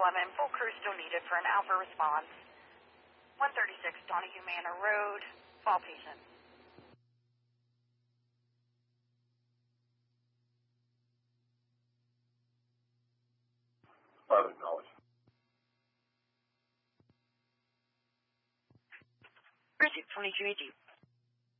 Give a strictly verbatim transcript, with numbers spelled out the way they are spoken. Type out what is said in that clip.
eleven. Full crew still needed for an Alpha response. one thirty-six Donahue Manor Road. Fall patient. Five acknowledged. Pursuit twenty-two eighty.